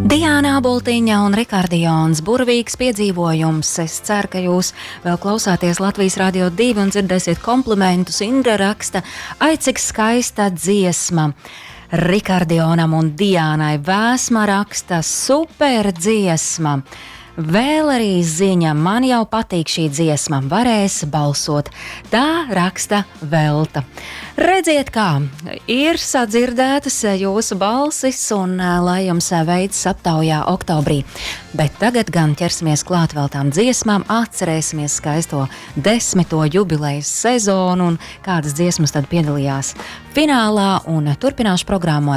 Diāna Aboltiņa un Rikardions burvīgs piedzīvojums. Es ceru, ka jūs vēl klausāties Latvijas Radio 2 un dzirdēsiet komplimentus. Indra raksta, ai cik skaista dziesma. Rikardionam un Diānai Vēsma raksta, super dziesma. Vēl arī ziņa, man jau patīk šī dziesma, varēs balsot. Tā raksta Velta. Redziet, kā ir sadzirdētas jūsu balsis un lai jums veids aptaujā oktobrī. Bet tagad gan ķersimies klāt vēl tām dziesmām, atcerēsimies skaisto 10. jubilejas sezonu un kādas dziesmas tad piedalījās finālā un turpināšu programmu